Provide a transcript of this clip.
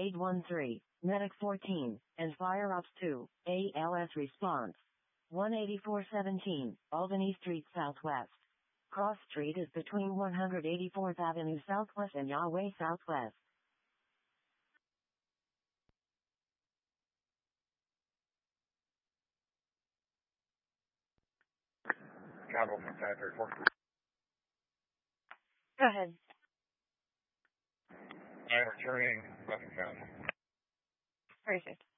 813, Medic 14, and Fire Ops 2, ALS response. 18417, Albany Street Southwest. Cross Street is between 184th Avenue Southwest and Yahweh Southwest. Capital 934. Go ahead. I'm returning nothing found. Perfect.